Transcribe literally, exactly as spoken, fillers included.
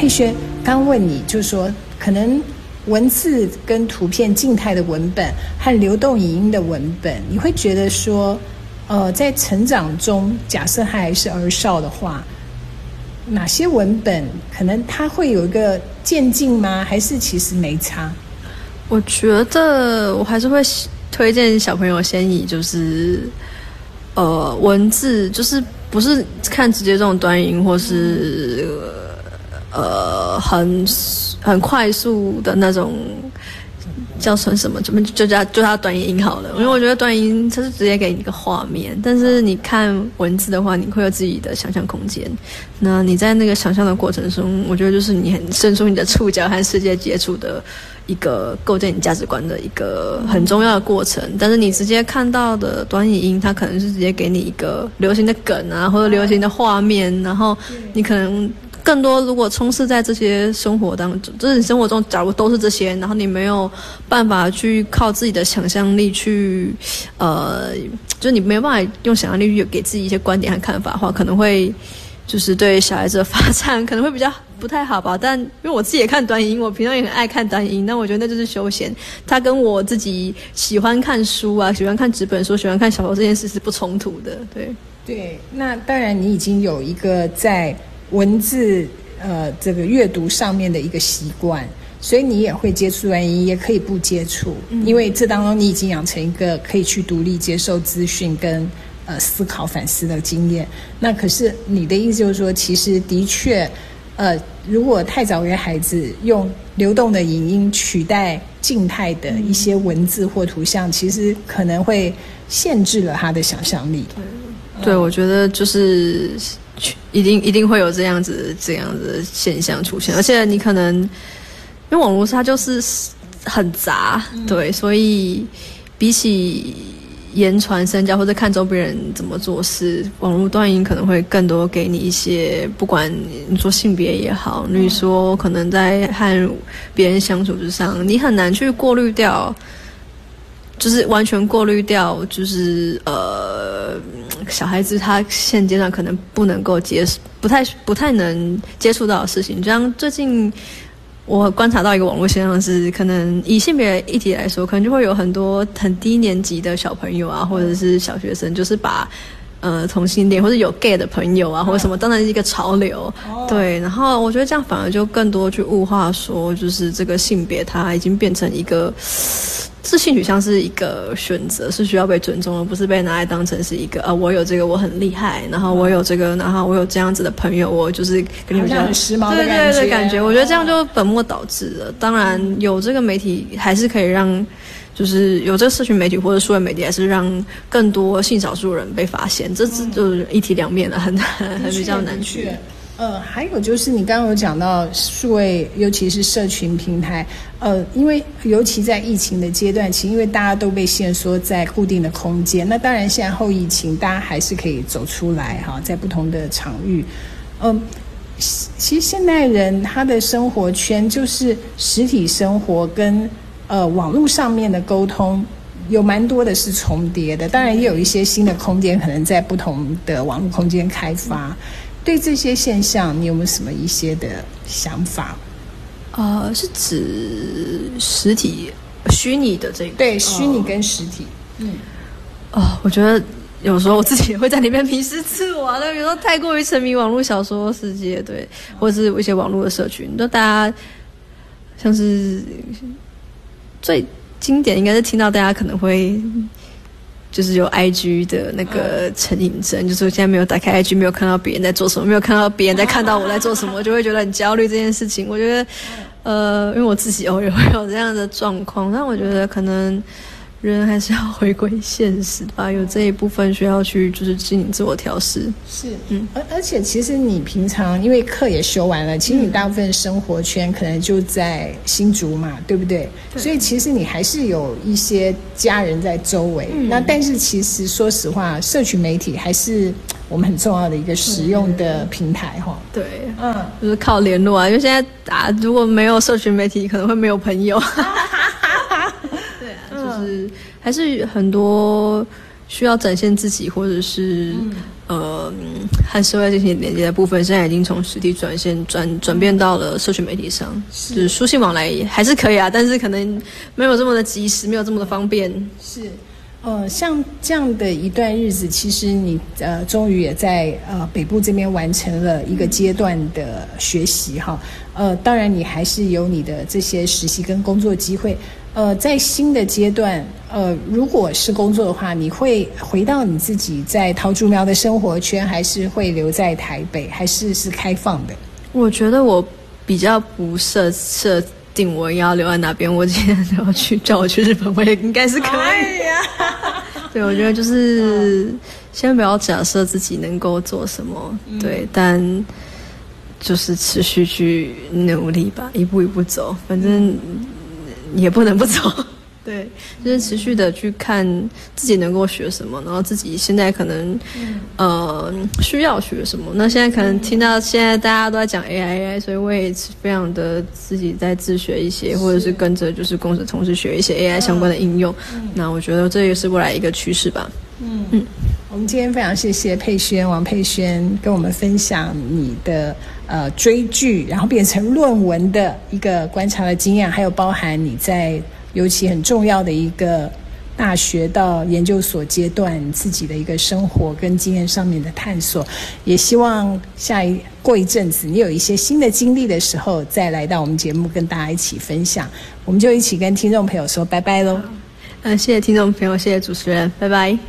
佩轩刚问你，就是说可能文字跟图片静态的文本和流动影音的文本，你会觉得说，呃，在成长中，假设他还是儿少的话，哪些文本可能他会有一个渐进吗？还是其实没差？ 我觉得我还是会推荐小朋友先以就是呃文字，就是不是看直接这种短影或是呃很很快速的那种叫成什么，就就叫就叫短影音好了。因为我觉得短影音它是直接给你一个画面，但是你看文字的话，你会有自己的想象空间。那你在那个想象的过程中，我觉得就是你很伸出你的触角和世界接触的一个构建你价值观的一个很重要的过程。但是你直接看到的短影音，它可能是直接给你一个流行的梗啊，或者流行的画面，然后你可能更多如果充斥在这些生活当中，就是你生活中假如都是这些，然后你没有办法去靠自己的想象力去呃就是你没有办法用想象力去给自己一些观点和看法的话，可能会就是对小孩子的发展可能会比较不太好吧。但因为我自己也看短影音，我平常也很爱看短影音，但我觉得那就是休闲，它跟我自己喜欢看书啊，喜欢看纸本书，喜欢看小说这件事是不冲突的。对对，那当然你已经有一个在文字呃这个阅读上面的一个习惯，所以你也会接触短影音，也可以不接触、嗯、因为这当中你已经养成一个可以去独立接受资讯跟呃思考反思的经验。那可是你的意思就是说，其实的确呃如果太早给孩子用流动的影音取代静态的一些文字或图像，其实可能会限制了他的想象力。 对，对，我觉得就是一定一定会有这样子这样子的现象出现，而且你可能因为网络它就是很杂、嗯、对，所以比起言传身教或者看周边人怎么做事，网络短影可能会更多给你一些，不管你说性别也好，你说可能在和别人相处之上，你很难去过滤掉，就是完全过滤掉，就是呃，小孩子他现阶段可能不能够接，不太不太能接触到的事情。就像最近我观察到一个网络现象是，可能以性别议题来说，可能就会有很多很低年级的小朋友啊，或者是小学生，就是把呃同性恋或者有 gay 的朋友啊，或者什么当然是一个潮流，对。然后我觉得这样反而就更多去物化说，就是这个性别它已经变成一个。这性取向是一个选择，是需要被尊重的，不是被拿来当成是一个呃，我有这个我很厉害，然后我有这个，然后我有这样子的朋友，我就是跟你们讲很时髦的感觉，对对对，感觉，我觉得这样就本末倒置了。当然，有这个媒体还是可以让，就是有这个社群媒体或者数位媒体，还是让更多性少数人被发现，这是就是一体两面的，很很比较难去。 呃，还有就是你刚刚有讲到数位，尤其是社群平台，呃，因为尤其在疫情的阶段，其实因为大家都被限缩在固定的空间，那当然现在后疫情，大家还是可以走出来哈，在不同的场域。嗯、呃，其实现代人他的生活圈就是实体生活跟呃网络上面的沟通。有蛮多的是重叠的，当然也有一些新的空间可能在不同的网络空间开发。对这些现象，你有没有什么一些的想法？ 呃，是指实体、虚拟的这个？ 对，虚拟跟实体。嗯。 哦，我觉得有时候我自己也会在里面迷失自我、啊，但有时候太过于沉迷网络小说世界，对，或者是一些网络的社群，都大家像是最经典，应该是听到大家可能会。就是有 I G 的那个成瘾症，就是我现在没有打开 I G， 没有看到别人在做什么，没有看到别人在看到我在做什么，我就会觉得很焦虑这件事情。我觉得，呃，因为我自己偶尔会有这样的状况，但我觉得可能人还是要回归现实吧，有这一部分需要去就是经营自我调试。 是，嗯，而而且其实你平常因为课也修完了，其实你大部分生活圈可能就在新竹嘛，对不对？对。所以其实你还是有一些家人在周围。嗯、那但是其实说实话，社群媒体还是我们很重要的一个使用的平台哈。 对，嗯，就是靠联络啊，因为现在啊，如果没有社群媒体，可能会没有朋友。就是还是很多需要展现自己，或者是、嗯、呃和社会进行连接的部分，现在已经从实体转现转转变到了社群媒体上，是就是书信往来还是可以啊，但是可能没有这么的及时，没有这么的方便。 是。呃，像这样的一段日子，其实你呃终于也在呃北部这边完成了一个阶段的学习哈。呃，当然你还是有你的这些实习跟工作机会。呃，在新的阶段，呃，如果是工作的话，你会回到你自己在桃竹苗的生活圈，还是会留在台北，还是是开放的？ 我觉得我比较不设设。定我要留在哪边，我今天要去叫我去日本，我也应该是可以。哎呀，对，我觉得就是先不要假设自己能够做什么，嗯、对，但就是持续去努力吧，一步一步走，反正也不能不走。对，就是持续的去看自己能够学什么，然后自己现在可能、嗯、呃需要学什么。那现在可能听到现在大家都在讲 A I A I， 所以我也非常的自己在自学一些，或者是跟着就是公司同事学一些 A I 相关的应用。嗯、那我觉得这也是未来一个趋势吧。嗯嗯， 我们今天非常谢谢佩萱王佩萱跟我们分享你的呃追剧，然后变成论文的一个观察的经验，还有包含你在尤其很重要的一个大学到研究所阶段自己的一个生活跟经验上面的探索，也希望下一过一阵子你有一些新的经历的时候再来到我们节目跟大家一起分享。我们就一起跟听众朋友说拜拜咯。 呃，谢谢听众朋友，谢谢主持人，拜拜。